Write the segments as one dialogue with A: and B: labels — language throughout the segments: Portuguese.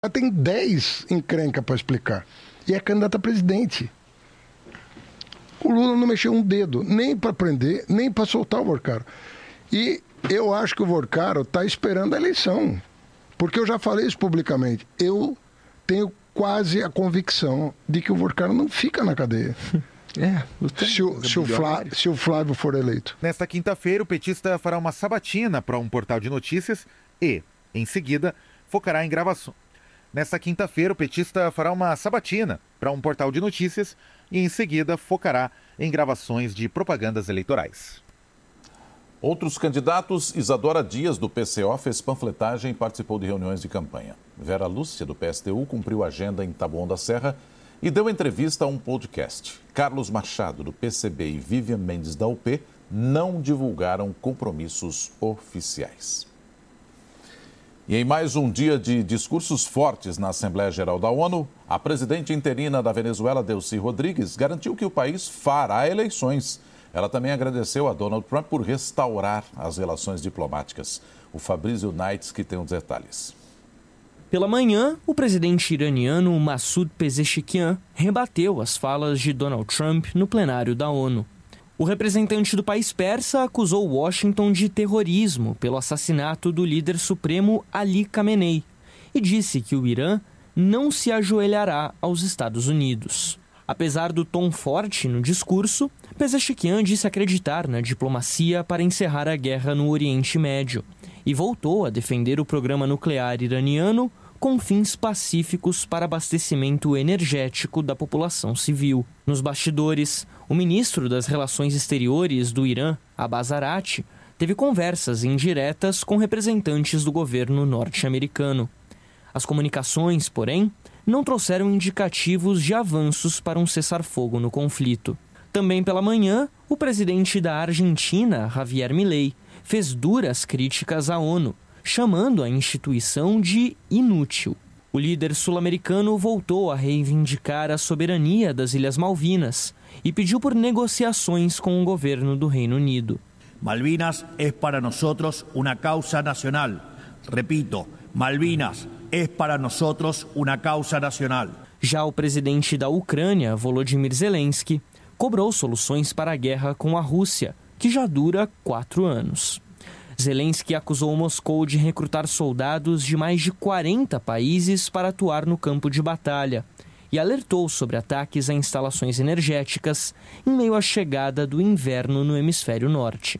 A: tem 10 encrenca para explicar. E é candidato a presidente. O Lula não mexeu um dedo, nem para prender, nem para soltar o Vorcaro. E eu acho que o Vorcaro está esperando a eleição. Porque eu já falei isso publicamente. Eu tenho quase a convicção de que o Vorcaro não fica na cadeia. Se o Flávio for eleito.
B: Nesta quinta-feira, o petista fará uma sabatina para um portal de notícias e, em seguida, focará em gravações. Nesta quinta-feira, o petista fará uma sabatina para um portal de notícias e, em seguida, focará em gravações de propagandas eleitorais.
C: Outros candidatos, Isadora Dias, do PCO, fez panfletagem e participou de reuniões de campanha. Vera Lúcia, do PSTU, cumpriu a agenda em Taboão da Serra e deu entrevista a um podcast. Carlos Machado, do PCB, e Vivian Mendes, da UP, não divulgaram compromissos oficiais. E em mais um dia de discursos fortes na Assembleia Geral da ONU, a presidente interina da Venezuela, Delcy Rodrigues, garantiu que o país fará eleições. Ela também agradeceu a Donald Trump por restaurar as relações diplomáticas. O Fabrício Naits que tem os detalhes.
D: Pela manhã, o presidente iraniano Massoud Pezeshkian rebateu as falas de Donald Trump no plenário da ONU. O representante do país persa acusou Washington de terrorismo pelo assassinato do líder supremo Ali Khamenei e disse que o Irã não se ajoelhará aos Estados Unidos. Apesar do tom forte no discurso, Pezeshkian disse acreditar na diplomacia para encerrar a guerra no Oriente Médio e voltou a defender o programa nuclear iraniano com fins pacíficos para abastecimento energético da população civil. Nos bastidores, o ministro das Relações Exteriores do Irã, Abbas Araqchi, teve conversas indiretas com representantes do governo norte-americano. As comunicações, porém, não trouxeram indicativos de avanços para um cessar-fogo no conflito. Também pela manhã, o presidente da Argentina, Javier Milei, fez duras críticas à ONU, chamando a instituição de inútil. O líder sul-americano voltou a reivindicar a soberania das Ilhas Malvinas e pediu por negociações com o governo do Reino Unido.
E: Malvinas é para nosotros una causa nacional. Repito, Malvinas é para nosotros una causa nacional.
D: Já o presidente da Ucrânia, Volodymyr Zelensky, cobrou soluções para a guerra com a Rússia, que já dura 4 anos. Zelensky acusou Moscou de recrutar soldados de mais de 40 países para atuar no campo de batalha e alertou sobre ataques a instalações energéticas em meio à chegada do inverno no hemisfério norte.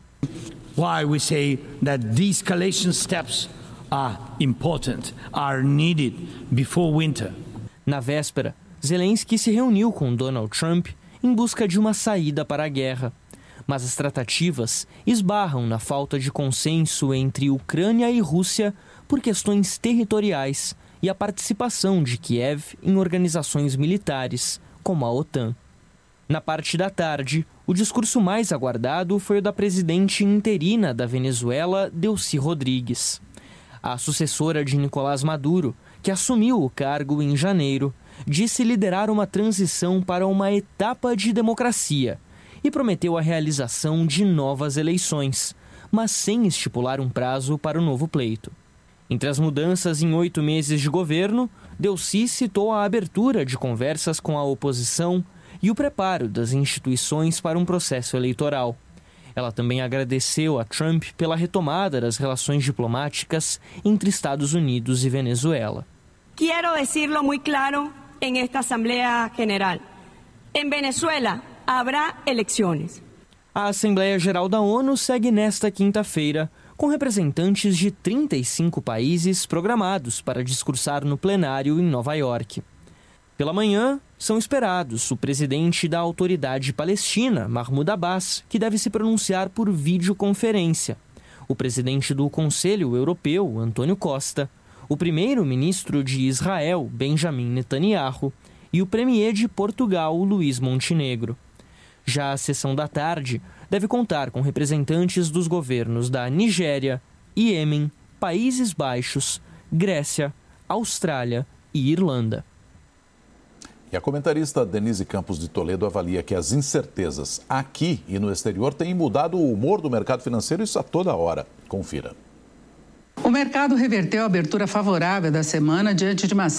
E: Why we say that de-escalation steps are important, are needed before winter.
D: Na véspera, Zelensky se reuniu com Donald Trump em busca de uma saída para a guerra. Mas as tratativas esbarram na falta de consenso entre Ucrânia e Rússia por questões territoriais e a participação de Kiev em organizações militares, como a OTAN. Na parte da tarde, o discurso mais aguardado foi o da presidente interina da Venezuela, Delcy Rodrigues. A sucessora de Nicolás Maduro, que assumiu o cargo em janeiro, disse liderar uma transição para uma etapa de democracia e prometeu a realização de novas eleições, mas sem estipular um prazo para o novo pleito. Entre as mudanças em 8 meses de governo, Delcy citou a abertura de conversas com a oposição e o preparo das instituições para um processo eleitoral. Ela também agradeceu a Trump pela retomada das relações diplomáticas entre Estados Unidos e Venezuela.
F: Quero decirlo muy claro en esta Asamblea General. En Venezuela habrá eleições.
D: A Assembleia Geral da ONU segue nesta quinta-feira, com representantes de 35 países programados para discursar no plenário em Nova York. Pela manhã, são esperados o presidente da Autoridade Palestina, Mahmoud Abbas, que deve se pronunciar por videoconferência, o presidente do Conselho Europeu, Antônio Costa, o primeiro-ministro de Israel, Benjamin Netanyahu, e o premier de Portugal, Luís Montenegro. Já a sessão da tarde deve contar com representantes dos governos da Nigéria, Iêmen, Países Baixos, Grécia, Austrália e Irlanda.
C: E a comentarista Denise Campos de Toledo avalia que as incertezas aqui e no exterior têm mudado o humor do mercado financeiro, isso a toda hora. Confira.
G: O O mercado reverteu a abertura favorável da semana diante de uma